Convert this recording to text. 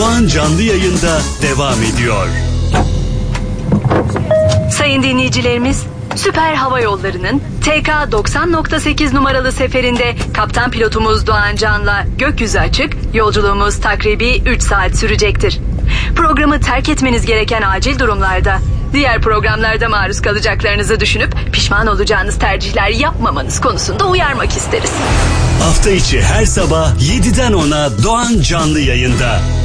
Doğan canlı yayında devam ediyor. Sayın dinleyicilerimiz, Süper Hava Yolları'nın TK 90.8 numaralı seferinde kaptan pilotumuz Doğan Can'la gökyüzü açık, yolculuğumuz takribi 3 saat sürecektir. Programı terk etmeniz gereken acil durumlarda, diğer programlarda maruz kalacaklarınızı düşünüp pişman olacağınız tercihler yapmamanız konusunda uyarmak isteriz. Hafta içi her sabah 7'den 10'a Doğan canlı yayında.